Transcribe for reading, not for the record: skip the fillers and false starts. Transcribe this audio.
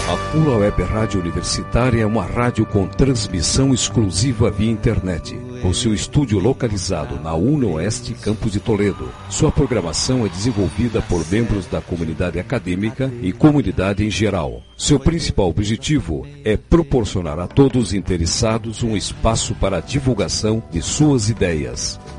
A Pula Web Rádio Universitária é uma rádio com transmissão exclusiva via internet, com seu estúdio localizado na UNOeste, campus de Toledo. Sua programação é desenvolvida por membros da comunidade acadêmica e comunidade em geral. Seu principal objetivo é proporcionar a todos os interessados um espaço para a divulgação de suas ideias.